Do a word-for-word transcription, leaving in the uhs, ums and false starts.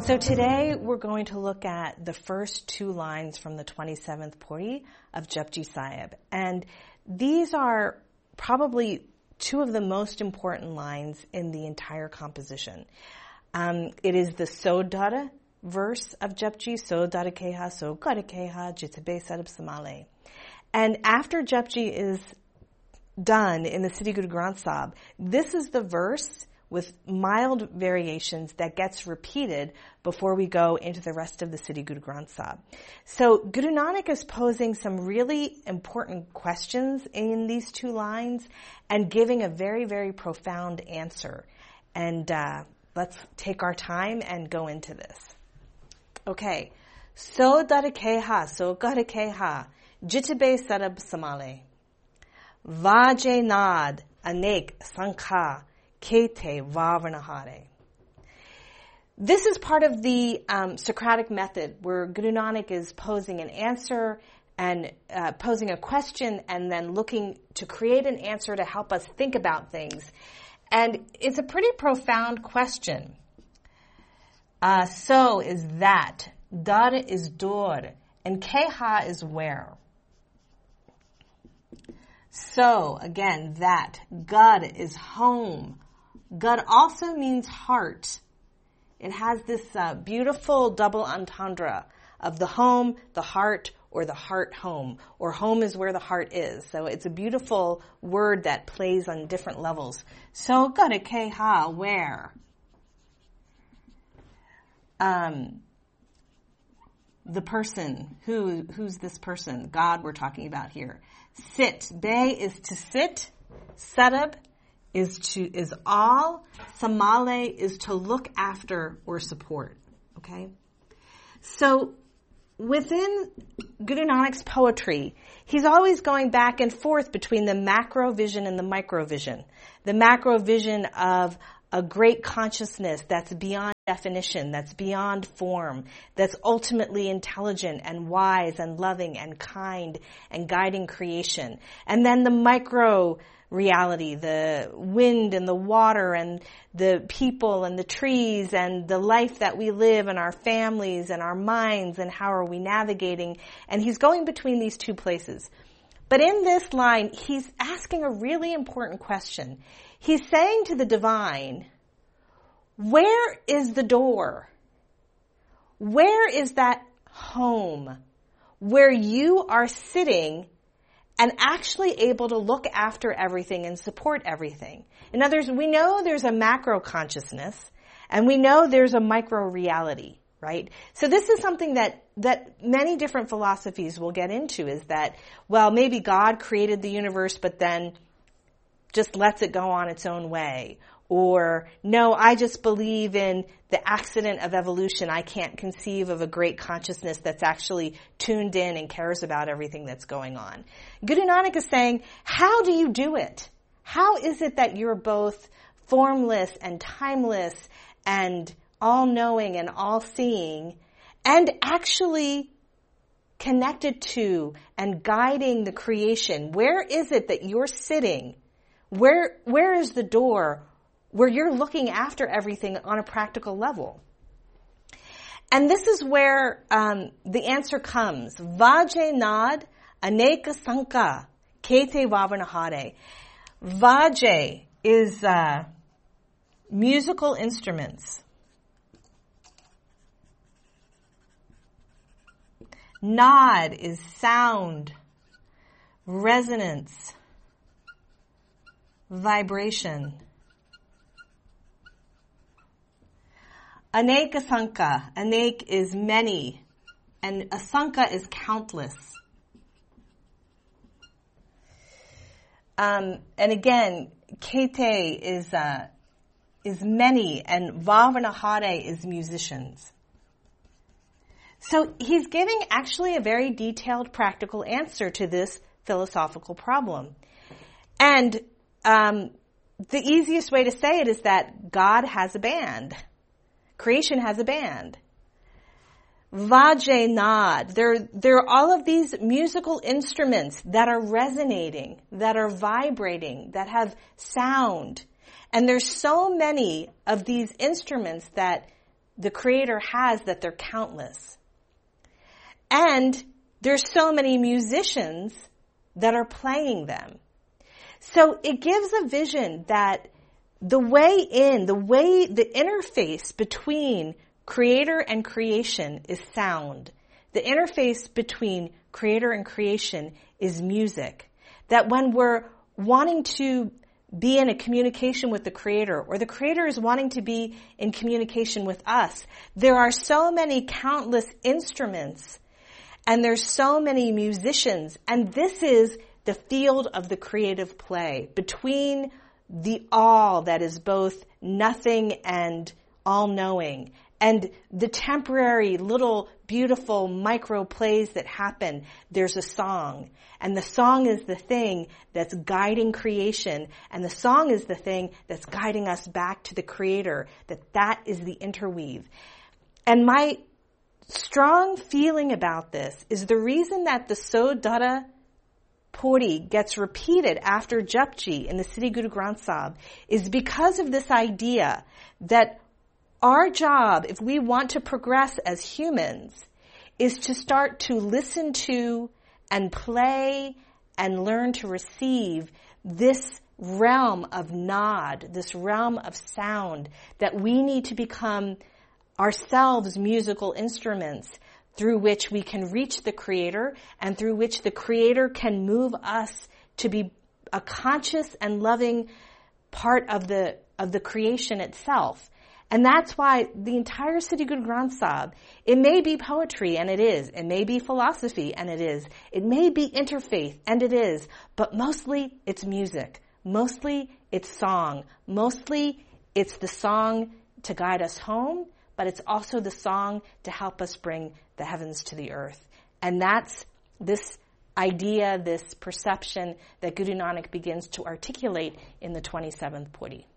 So today we're going to look at the first two lines from the twenty-seventh Pauri of Japji Sahib. And these are probably two of the most important lines in the entire composition. Um, it is the Sodara verse of Japji, Sodara Keha, Sodara Keha, Jitabe Sarab Samale. And after Japji is done in the Sri Guru Granth Sahib, this is the verse with mild variations that gets repeated before we go into the rest of the Sri Guru Granth Sahib. So Guru Nanak is posing some really important questions in these two lines and giving a very, very profound answer. And uh, let's take our time and go into this. Okay. So darakeha, so garakeha, jitabe sarab samale. Vaje nad, anek sankha, Kete Vavanahare. This is part of the um, Socratic method where Guru Nanak is posing an answer and uh, posing a question and then looking to create an answer to help us think about things. And it's a pretty profound question. Uh, so is that. Dar is dor. And keha is where. So, again, that. Gar is home. Gar also means heart. It has this uh, beautiful double entendre of the home, the heart, or the heart home, or home is where the heart is. So it's a beautiful word that plays on different levels. So gare keha, where? Um, the person, who who's this person? God we're talking about here. Sit, be is to sit, sarab is to, is all, samale is to look after or support. Okay? So, within Guru Nanak's poetry, he's always going back and forth between the macro vision and the micro vision. The macro vision of a great consciousness that's beyond definition, that's beyond form, that's ultimately intelligent and wise and loving and kind and guiding creation. And then the micro reality, the wind and the water and the people and the trees and the life that we live and our families and our minds and how are we navigating. And he's going between these two places. But in this line, he's asking a really important question. He's saying to the divine, where is the door? Where is that home where you are sitting and actually able to look after everything and support everything? In other words, we know there's a macro consciousness and we know there's a micro reality, right? So this is something that, that many different philosophies will get into, is that, well, maybe God created the universe but then just lets it go on its own way. Or, no, I just believe in the accident of evolution. I can't conceive of a great consciousness that's actually tuned in and cares about everything that's going on. Guru Nanak is saying, how do you do it? How is it that you're both formless and timeless and all-knowing and all-seeing and actually connected to and guiding the creation? Where is it that you're sitting? Where, where is the door where you're looking after everything on a practical level? And this is where um, the answer comes. Vaje nad aneka sanka kete vavanahare. Vaje is uh, musical instruments. Nad is sound, resonance, vibration. Anek asanka. Anek is many. And asanka is countless. Um, and again, kete is, uh, is many, and vavanahare is musicians. So he's giving actually a very detailed, practical answer to this philosophical problem. And, um, the easiest way to say it is that God has a band. Creation has a band. Vaje nad. There, there are all of these musical instruments that are resonating, that are vibrating, that have sound. And there's so many of these instruments that the Creator has that they're countless. And there's so many musicians that are playing them. So it gives a vision that the way in, the way, the interface between Creator and creation is sound. The interface between Creator and creation is music. That when we're wanting to be in a communication with the Creator, or the Creator is wanting to be in communication with us, there are so many countless instruments, and there's so many musicians, and this is the field of the creative play, between the all that is both nothing and all-knowing, and the temporary little beautiful micro plays that happen. There's a song, and the song is the thing that's guiding creation, and the song is the thing that's guiding us back to the Creator, that that is the interweave. And my strong feeling about this is the reason that the So Dada Puri gets repeated after Japji in the Sri Guru Granth Sahib is because of this idea that our job, if we want to progress as humans, is to start to listen to and play and learn to receive this realm of nod, this realm of sound, that we need to become ourselves musical instruments through which we can reach the Creator, and through which the Creator can move us to be a conscious and loving part of the of the creation itself. And that's why the entire Sri Guru Granth Sahib, it may be poetry, and it is. It may be philosophy, and it is. It may be interfaith, and it is. But mostly it's music. Mostly it's song. Mostly it's the song to guide us home, but it's also the song to help us bring the heavens to the earth. And that's this idea, this perception that Guru Nanak begins to articulate in the twenty-seventh Puri.